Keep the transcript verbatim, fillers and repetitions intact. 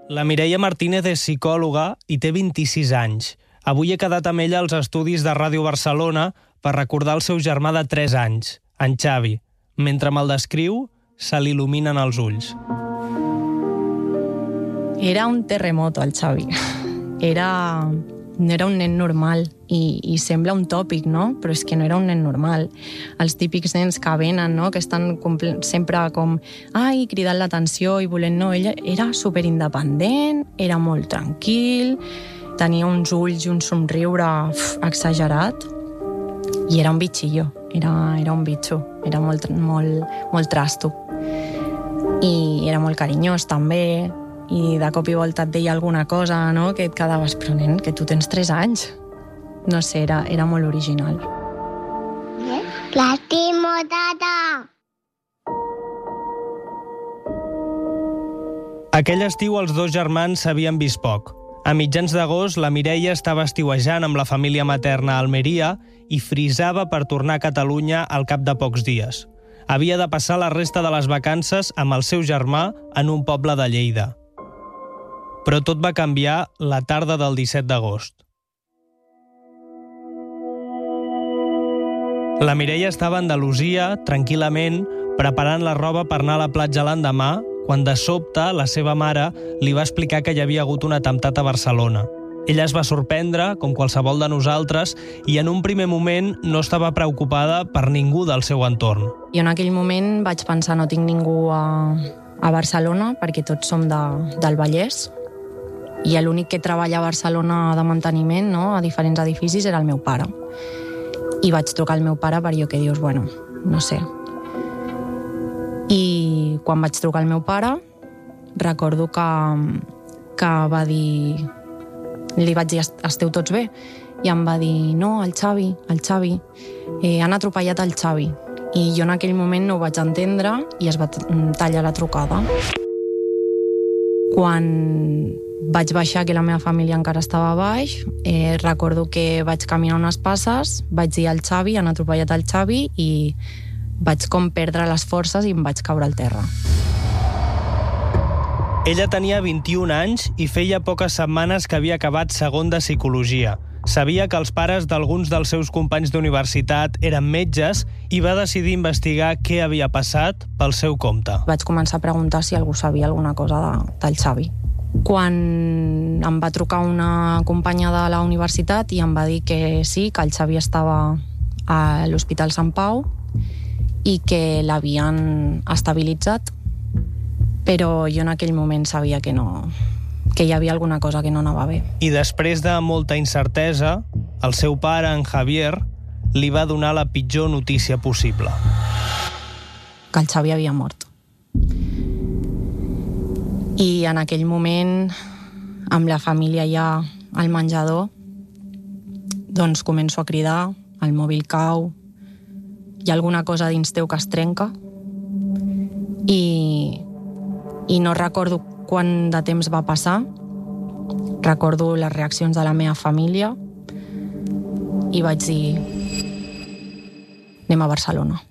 La Mireia Martínez és psicòloga i té vint-i-sis anys. Avui he quedat amb ella als estudis de Ràdio Barcelona per recordar el seu germà de tres anys, en Xavi. Mentre me'l descriu, se l'il·luminen els ulls. Era un terremoto, el Xavi. Era... No era un nen normal, i, i sembla un tòpic, no? Però és que no era un nen normal. Els típics nens que venen, no? Que estan comple- sempre com ai, cridant l'atenció i volent... No, ell era superindependent, era molt tranquil, tenia uns ulls i un somriure uf, exagerat, i era un bitxillo, era, era un bitxo, era molt, molt, molt trasto. I era molt carinyós, també, i de cop i volta et deia alguna cosa, no? Que et quedaves, però nen, que tu tens tres anys. No sé, era, era molt original. L'estimo, tata! Aquell estiu els dos germans s'havien vist poc. A mitjans d'agost, la Mireia estava estiuejant amb la família materna a Almeria i frisava per tornar a Catalunya al cap de pocs dies. Havia de passar la resta de les vacances amb el seu germà en un poble de Lleida. Però tot va canviar la tarda del disset d'agost. La Mireia estava a Andalusia, tranquil·lament, preparant la roba per anar a la platja l'endemà, quan de sobte la seva mare li va explicar que hi havia hagut un atemptat a Barcelona. Ella es va sorprendre, com qualsevol de nosaltres, i en un primer moment no estava preocupada per ningú del seu entorn. I en aquell moment vaig pensar, no tinc ningú a, a Barcelona, perquè tots som de, del Vallès, i l'únic que treballa a Barcelona de manteniment, no, a diferents edificis, era el meu pare. I vaig trucar al meu pare per jo que dius, bueno, no sé. I quan vaig trucar al meu pare, recordo que, que va dir... Li vaig dir, esteu tots bé? I em va dir, no, el Xavi, el Xavi. Eh, han atropellat el Xavi. I jo en aquell moment no ho vaig entendre i es va tallar la trucada. Quan vaig baixar, que la meva família encara estava a baix, eh, recordo que vaig caminar unes passes, vaig dir al Xavi, han atropellat el Xavi, i vaig com perdre les forces i em vaig caure al terra. Ella tenia vint-i-un anys i feia poques setmanes que havia acabat segon de psicologia. Sabia que els pares d'alguns dels seus companys d'universitat eren metges i va decidir investigar què havia passat pel seu compte. Vaig començar a preguntar si algú sabia alguna cosa de, del Xavi. Quan em va trucar una companya de la universitat i em va dir que sí, que el Xavi estava a l'Hospital Sant Pau i que l'havien estabilitzat, però jo en aquell moment sabia que no, que hi havia alguna cosa que no anava bé. I després de molta incertesa, el seu pare, en Javier, li va donar la pitjor notícia possible. Que el Xavi havia mort. I en aquell moment, amb la família ja al menjador, doncs començo a cridar, el mòbil cau, hi ha alguna cosa dins teu que es trenca, i, i no recordo quant de temps va passar, recordo les reaccions de la meva família, i vaig dir, anem a Barcelona.